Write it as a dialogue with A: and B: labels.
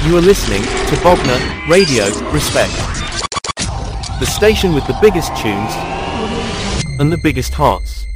A: You are listening to Bogner Radio, Respect. The station with the biggest tunes and the biggest hearts.